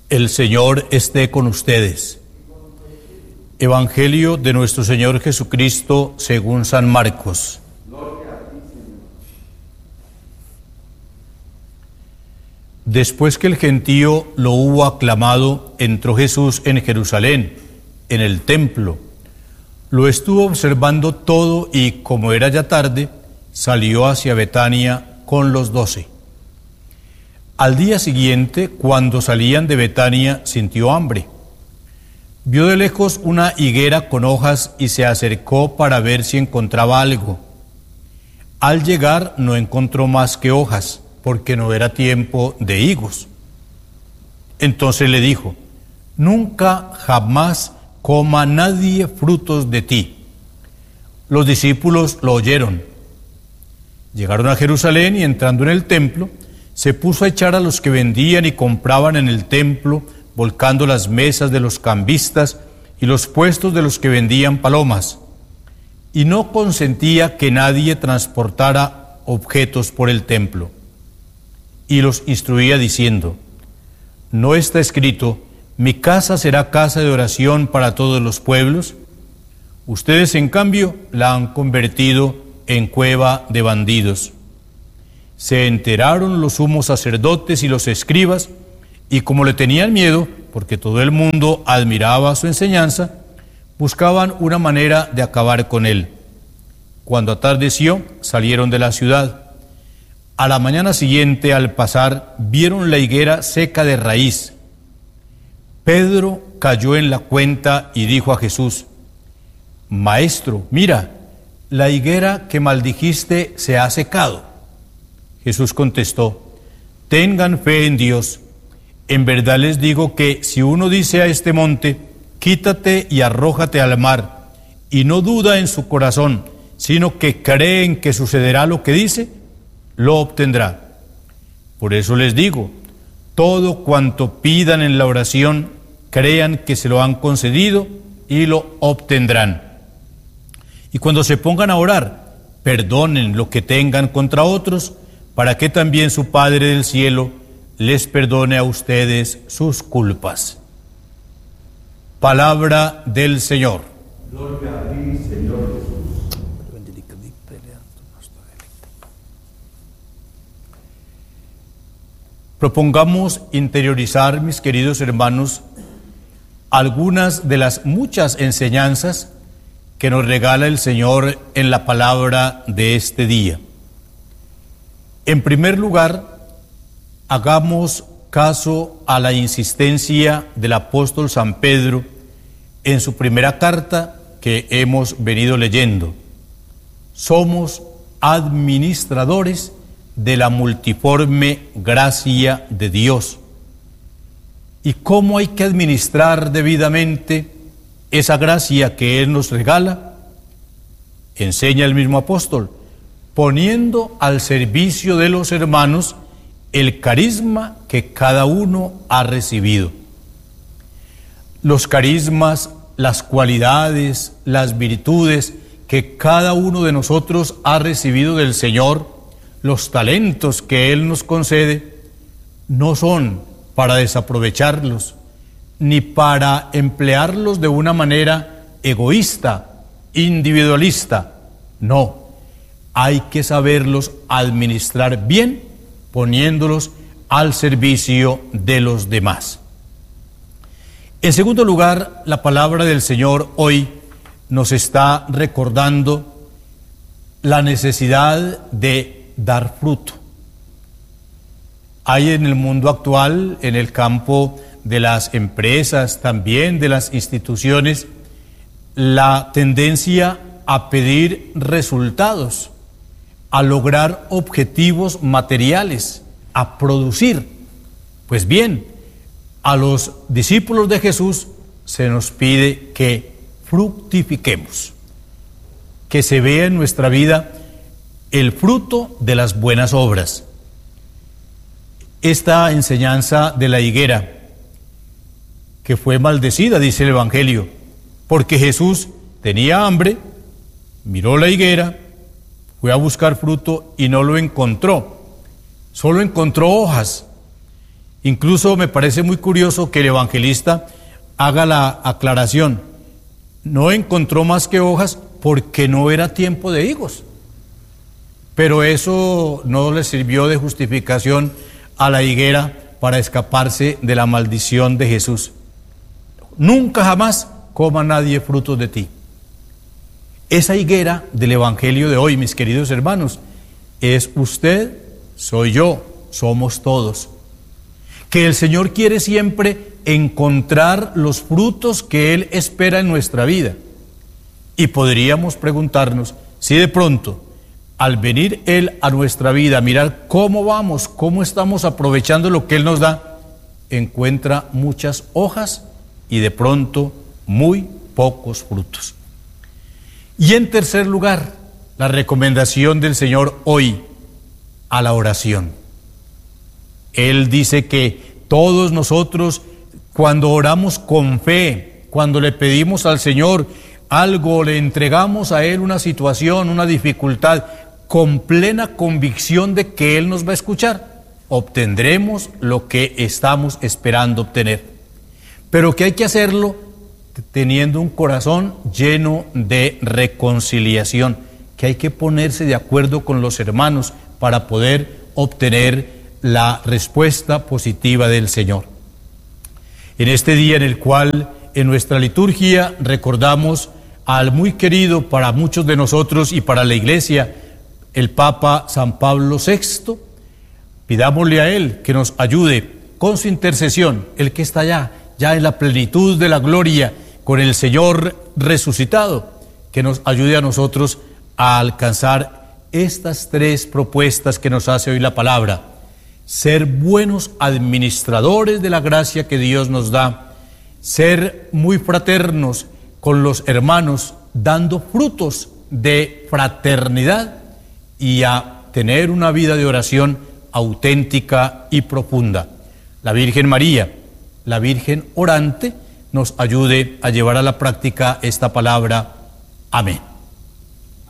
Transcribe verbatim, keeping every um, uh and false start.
El Señor esté con ustedes. Evangelio de nuestro Señor Jesucristo según San Marcos. Después que el gentío lo hubo aclamado, entró Jesús en Jerusalén, en el templo. Lo estuvo observando todo y, como era ya tarde, salió hacia Betania con los doce. Al día siguiente, cuando salían de Betania, sintió hambre. Vio de lejos una higuera con hojas y se acercó para ver si encontraba algo. Al llegar no encontró más que hojas, porque no era tiempo de higos. Entonces le dijo: nunca jamás coma nadie frutos de ti. Los discípulos lo oyeron. Llegaron a Jerusalén y, entrando en el templo, se puso a echar a los que vendían y compraban en el templo, volcando las mesas de los cambistas y los puestos de los que vendían palomas, y no consentía que nadie transportara objetos por el templo. Y los instruía diciendo: ¿no está escrito, mi casa será casa de oración para todos los pueblos? Ustedes, en cambio, la han convertido en cueva de bandidos. Se enteraron los sumos sacerdotes y los escribas, y como le tenían miedo, porque todo el mundo admiraba su enseñanza, buscaban una manera de acabar con él. Cuando atardeció, salieron de la ciudad. A la mañana siguiente, al pasar, vieron la higuera seca de raíz. Pedro cayó en la cuenta y dijo a Jesús: Maestro, mira, la higuera que maldijiste se ha secado. Jesús contestó: tengan fe en Dios. En verdad les digo que si uno dice a este monte, quítate y arrójate al mar, y no duda en su corazón, sino que cree en que sucederá lo que dice, lo obtendrá. Por eso les digo, todo cuanto pidan en la oración, crean que se lo han concedido y lo obtendrán. Y cuando se pongan a orar, perdonen lo que tengan contra otros, para que también su Padre del cielo les perdone a ustedes sus culpas. Palabra del Señor. Gloria a ti, Señor Jesús. Propongamos interiorizar, mis queridos hermanos, algunas de las muchas enseñanzas que nos regala el Señor en la palabra de este día. En primer lugar, hagamos caso a la insistencia del apóstol San Pedro en su primera carta que hemos venido leyendo. Somos administradores de la multiforme gracia de Dios. ¿Y cómo hay que administrar debidamente esa gracia que Él nos regala? Enseña el mismo apóstol, poniendo al servicio de los hermanos el carisma que cada uno ha recibido. Los carismas, las cualidades, las virtudes que cada uno de nosotros ha recibido del Señor, los talentos que Él nos concede, no son para desaprovecharlos, ni para emplearlos de una manera egoísta, individualista. No, hay que saberlos administrar bien, poniéndolos al servicio de los demás. En segundo lugar, la palabra del Señor hoy nos está recordando la necesidad de dar fruto. Hay en el mundo actual, en el campo de las empresas, también de las instituciones, la tendencia a pedir resultados, a lograr objetivos materiales, a producir. Pues bien, a los discípulos de Jesús se nos pide que fructifiquemos, que se vea en nuestra vida el fruto de las buenas obras. Esta enseñanza de la higuera, que fue maldecida, dice el Evangelio, porque Jesús tenía hambre, miró la higuera, fue a buscar fruto y no lo encontró, solo encontró hojas. Incluso me parece muy curioso que el evangelista haga la aclaración. No encontró más que hojas porque no era tiempo de higos. Pero eso no le sirvió de justificación a la higuera para escaparse de la maldición de Jesús. Nunca jamás coma nadie frutos de ti. Esa higuera del evangelio de hoy, mis queridos hermanos, es usted, soy yo, somos todos. Que el Señor quiere siempre encontrar los frutos que Él espera en nuestra vida. Y podríamos preguntarnos si de pronto, al venir Él a nuestra vida, mirar cómo vamos, cómo estamos aprovechando lo que Él nos da, encuentra muchas hojas y de pronto muy pocos frutos. Y en tercer lugar, la recomendación del Señor hoy a la oración. Él dice que todos nosotros, cuando oramos con fe, cuando le pedimos al Señor algo, le entregamos a Él una situación, una dificultad, con plena convicción de que Él nos va a escuchar, obtendremos lo que estamos esperando obtener. Pero que hay que hacerlo teniendo un corazón lleno de reconciliación, que hay que ponerse de acuerdo con los hermanos para poder obtener la respuesta positiva del Señor. En este día en el cual en nuestra liturgia recordamos al muy querido para muchos de nosotros y para la Iglesia, el Papa San Pablo sexto, pidámosle a Él que nos ayude con su intercesión, el que está allá, ya en la plenitud de la gloria, con el Señor resucitado, que nos ayude a nosotros a alcanzar estas tres propuestas que nos hace hoy la palabra. Ser buenos administradores de la gracia que Dios nos da, ser muy fraternos con los hermanos, dando frutos de fraternidad y a tener una vida de oración auténtica y profunda. La Virgen María, la Virgen orante, nos ayude a llevar a la práctica esta palabra. Amén.